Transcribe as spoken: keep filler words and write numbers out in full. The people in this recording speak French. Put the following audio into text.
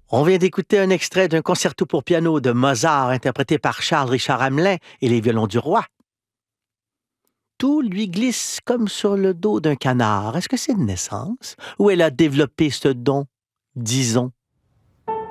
On vient d'écouter un extrait d'un concerto pour piano de Mozart interprété par Charles Richard Hamelin et les violons du roi. Tout lui glisse comme sur le dos d'un canard. Est-ce que c'est de naissance ou elle a développé ce don, disons?